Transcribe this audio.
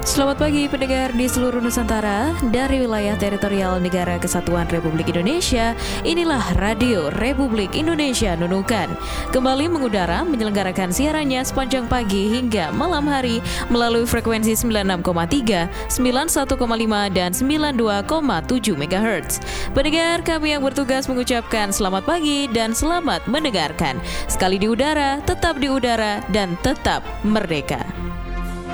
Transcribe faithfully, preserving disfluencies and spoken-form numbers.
Selamat pagi pendengar di seluruh Nusantara. Dari wilayah teritorial Negara Kesatuan Republik Indonesia, inilah Radio Republik Indonesia Nunukan, kembali mengudara menyelenggarakan siarannya sepanjang pagi hingga malam hari melalui frekuensi sembilan puluh enam koma tiga, sembilan puluh satu koma lima, dan sembilan puluh dua koma tujuh megahertz. Pendengar, kami yang bertugas mengucapkan selamat pagi dan selamat mendengarkan. Sekali di udara, tetap di udara, dan tetap merdeka.